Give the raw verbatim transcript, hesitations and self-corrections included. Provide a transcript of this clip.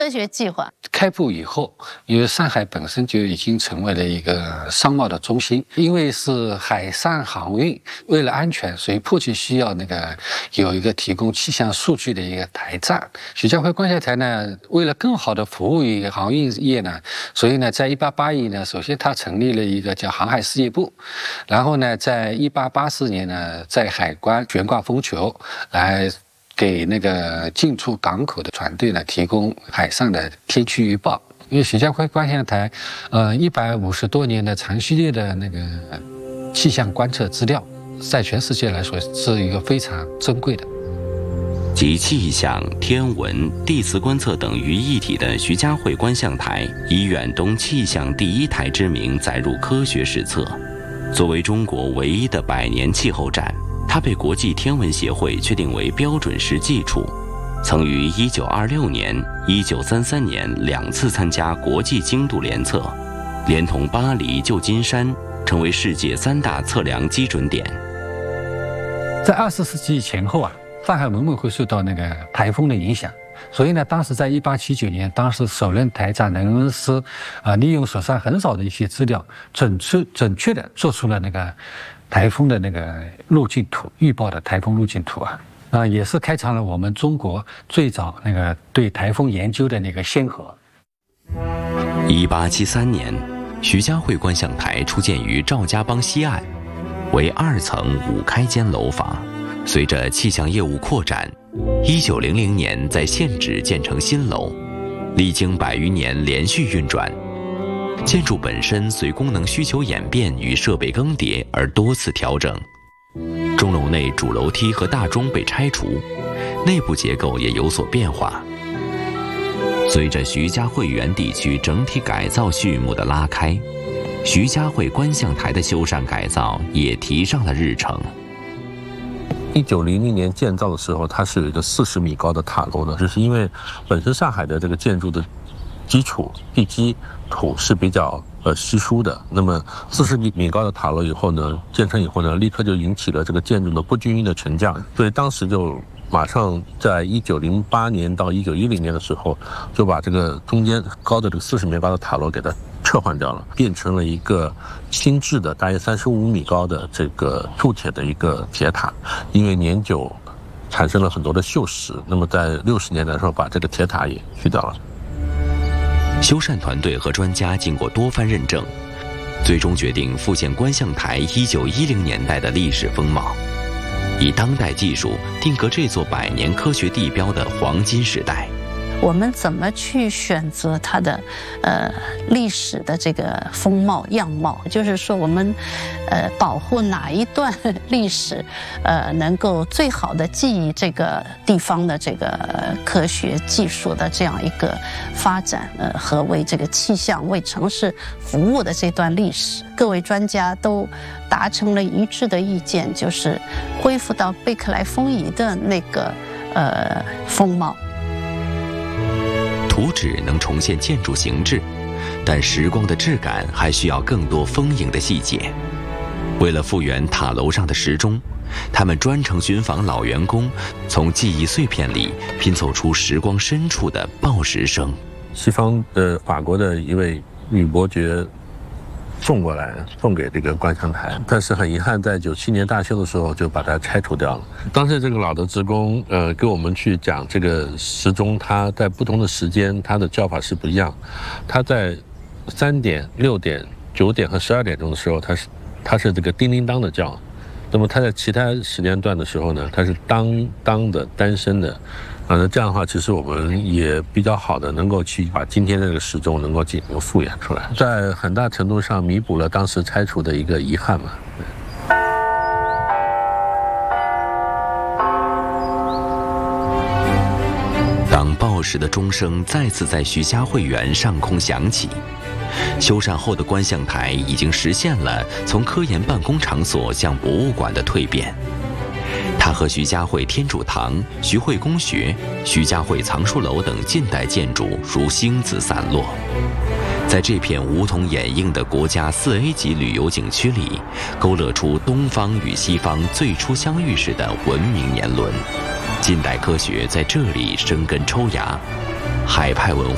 科学计划开埠以后，因为上海本身就已经成为了一个商贸的中心，因为是海上航运，为了安全，所以迫切需要那个有一个提供气象数据的一个台站。徐家汇观象台呢，为了更好的服务于航运业呢，所以呢，在一八八一呢，首先他成立了一个叫航海事业部，然后呢，在一八八四年呢，在海关悬挂风球来。给那个进出港口的船队呢，提供海上的天气预报。因为徐家汇观象台，呃，一百五十多年的长系列的那个气象观测资料，在全世界来说是一个非常珍贵的。 集气象、天文、地磁观测等于一体的徐家汇观象台，以远东气象第一台之名载入科学史册。作为中国唯一的百年气候站，它被国际天文协会确定为标准实际处，曾于一九二六年、一九三三年两次参加国际精度联测，连同巴黎、旧金山，成为世界三大测量基准点。 在二十世纪前后啊，上海往往会受到那个台风的影响，所以呢，当时在一八七九年，当时首任台长任恩斯啊，利用手上很少的一些资料，准确准确的做出了那个台风的那个路径图，预报的台风路径图啊，啊，也是开创了我们中国最早那个对台风研究的那个先河。 一八七三年，徐家汇观象台出建于赵家浜西岸，为二层五开间楼房。随着气象业务扩展，一九零零年在现址建成新楼，历经百余年连续运转。建筑本身随功能需求演变与设备更迭而多次调整，钟楼内主楼梯和大钟被拆除，内部结构也有所变化。随着徐家汇园地区整体改造序幕的拉开，徐家汇观象台的修缮改造也提上了日程。 一九零零年建造的时候，它是有一个四十米高的塔楼的，就是因为本身上海的这个建筑的基础地基土是比较呃稀疏的，那么四十米高的塔楼以后呢，建成以后呢，立刻就引起了这个建筑的不均匀的沉降，所以当时就马上在一九零八年到一九一零年的时候，就把这个中间高的这个四十米高的塔楼给它撤换掉了，变成了一个新制的大约三十五米高的这个铸铁的一个铁塔，因为年久产生了很多的锈蚀，那么在六十年代的时候把这个铁塔也去掉了。 修缮团队和专家经过多番认证，最终决定复现观象台一九一零年代的历史风貌，以当代技术定格这座百年科学地标的黄金时代。 我们怎么去选择它的呃历史的这个风貌样貌？就是说，我们呃保护哪一段历史，呃能够最好的记忆这个地方的这个科学技术的这样一个发展，呃和为这个气象、为城市服务的这段历史，各位专家都达成了一致的意见，就是恢复到贝克莱风仪的那个呃风貌。 图纸能重现建筑形制，但时光的质感还需要更多丰盈的细节。为了复原塔楼上的时钟，他们专程寻访老员工，从记忆碎片里拼凑出时光深处的报时声。 西方的法国的一位女伯爵送过来，送给这个观象台，但是很遗憾，在九七年大修的时候就把它拆除掉了。当时这个老的职工，呃，给我们去讲这个时钟，它在不同的时间，它的叫法是不一样。它在三点、六点、九点和十二点钟的时候，它是它是这个叮叮当的叫；那么它在其他时间段的时候呢，它是当当的单声的。啊，那这样的话，其实我们也比较好的能够去把今天的这个时钟能够进行复原出来，在很大程度上弥补了当时拆除的一个遗憾嘛。 当报时的钟声再次在徐家汇园上空响起，修缮后的观象台已经实现了从科研办公场所向博物馆的蜕变。它和徐家汇天主堂、徐汇公学、徐家汇藏书楼等近代建筑如星子散落，在这片梧桐掩映的国家四 A 级旅游景区里，勾勒出东方与西方最初相遇时的文明年轮。近代科学在这里生根抽芽，海派文